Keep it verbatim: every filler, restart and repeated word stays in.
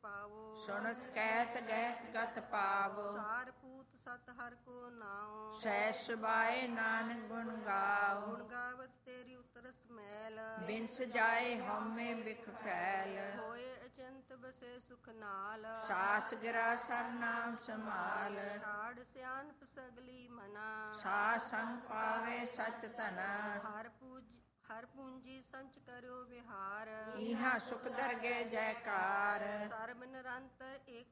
ਪਾਵੋ। ਸੁਣਤ ਕਹਿਤ ਗਹਿਤ ਗਤ ਪਾਵੋ। ਸਾਰ ਪੂਤ ਸਤ ਹਰ ਕੋ ਨਾਉ। ਸਹਿ ਸੁਭਾਏ ਨਾਨਕ ਗੁਣ ਗਾਓ। ਗੁਣ ਗਾਵਤ ਤੇਰੀ ਉਤਰਸ ਮੈਲ। ਬਿਨ ਸਜਾਏ ਹਉਮੈ ਬਿਖ ਫੈਲ। ਹੋਏ ਅਚੰਤ ਬਸੇ ਸੁਖ ਨਾਲ। ਸਾਸ ਗਿਰਾ ਸਰ ਨਾਮ ਸਮਾਲ। ਛਾੜ ਸਿਆਣਪ ਸਗਲੀ ਮਨਾ। ਸਾਧ ਸੰਗ ਪਾਵੇ ਸਚ ਧਨਾ। ਹਰ ਪੂਜ ਹਰ ਪੂੰਜੀ ਸੰਚ ਕਰਿਓ ਵਿਹਾਰ। ਇਹਾਂ ਸੁਖ ਦਰਗਹਿ ਜੈਕਾਰ। ਸਰਬ ਨਿਰੰਤਰ ਏਕ